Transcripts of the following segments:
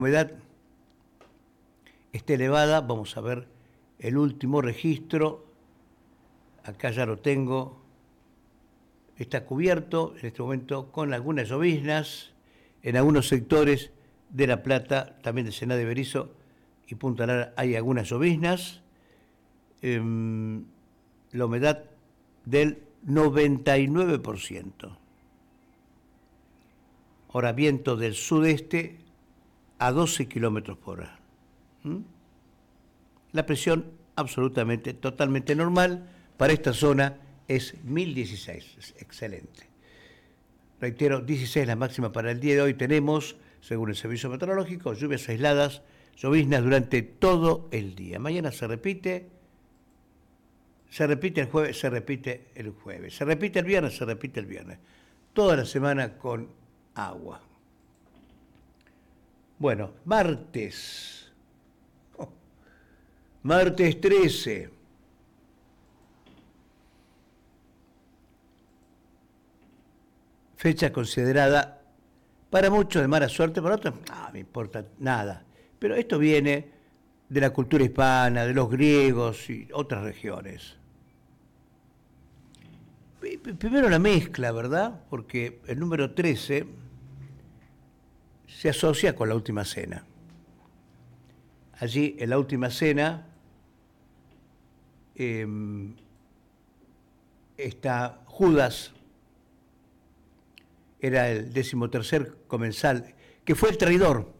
humedad esté elevada. Vamos a ver el último registro. Acá ya lo tengo. Está cubierto en este momento con algunas lloviznas en algunos sectores de La Plata, también de Senada de Berisso y Punta Lara hay algunas lloviznas. La humedad del 99%. Ahora viento del sudeste a 12 kilómetros por hora. La presión absolutamente, totalmente normal. Para esta zona es 1016, es excelente. Reitero, 16 la máxima para el día de hoy. Tenemos, según el servicio meteorológico, lluvias aisladas, lloviznas durante todo el día. Mañana se repite el jueves, se repite el jueves. Se repite el viernes, se repite el viernes. Toda la semana con agua. Bueno, martes. Martes 13. Fecha considerada para muchos de mala suerte, para otros no me importa nada. Pero esto viene de la cultura hispana, de los griegos y otras regiones. Primero la mezcla, ¿verdad? Porque el número 13 se asocia con la última cena. Allí, en la última cena, está Judas, era el 13º comensal, que fue el traidor.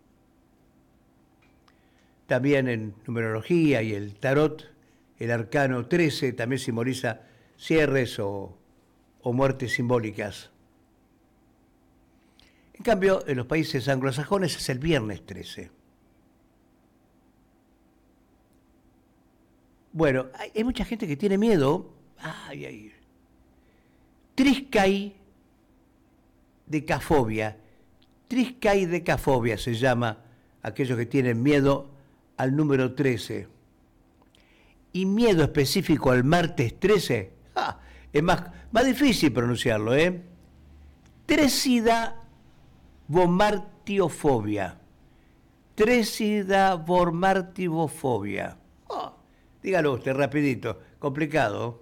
También en numerología y el tarot, el arcano 13 también simboliza cierres o muertes simbólicas. En cambio, en los países anglosajones es el viernes 13. Bueno, hay mucha gente que tiene miedo. Triskaidecafobia. Triskaidecafobia se llama aquellos que tienen miedo al número 13. Y miedo específico al martes 13, es más difícil pronunciarlo, ¿eh? Tresidavomartiofobia. Tresidavomartiofobia. Dígalo usted rapidito, complicado.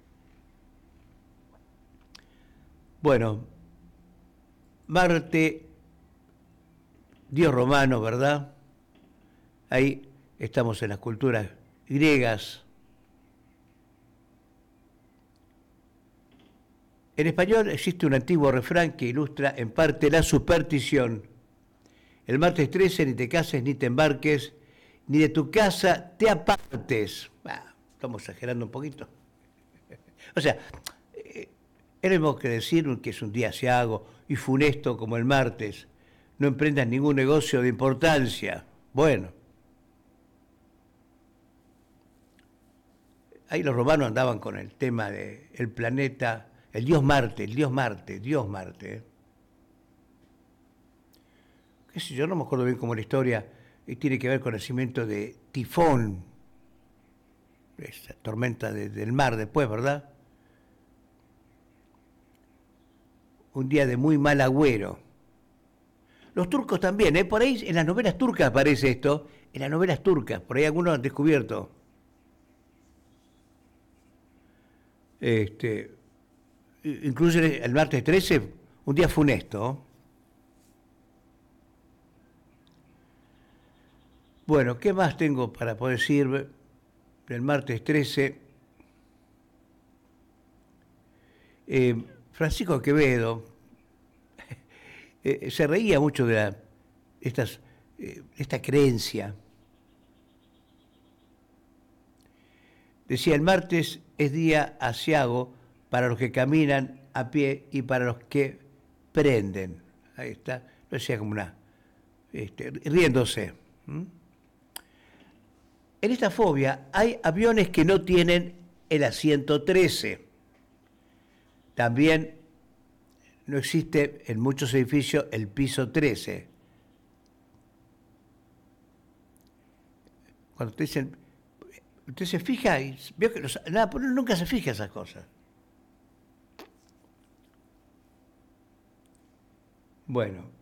Bueno, Marte, dios romano, ¿verdad? Ahí estamos en las culturas griegas. En español existe un antiguo refrán que ilustra en parte la superstición. El martes 13 ni te cases ni te embarques, ni de tu casa te apartes. Estamos exagerando un poquito. O sea, es lo mismo que decir que es un día aciago y funesto como el martes. No emprendas ningún negocio de importancia. Bueno. Ahí los romanos andaban con el tema del planeta, el dios Marte. Qué sé yo, no me acuerdo bien cómo la historia tiene que ver con el nacimiento de Tifón, esa tormenta del mar después, ¿verdad? Un día de muy mal agüero. Los turcos también, por ahí en las novelas turcas aparece esto, en las novelas turcas, por ahí algunos han descubierto. Incluye el martes 13, un día funesto. Bueno, ¿qué más tengo para poder decir del martes 13? Francisco Quevedo se reía mucho de esta creencia. Decía, el martes es día aciago para los que caminan a pie y para los que prenden. Ahí está, lo decía como riéndose. En esta fobia hay aviones que no tienen el asiento 13. También no existe en muchos edificios el piso 13. Cuando te dicen, usted se fija y veo que nunca se fija esas cosas. Bueno,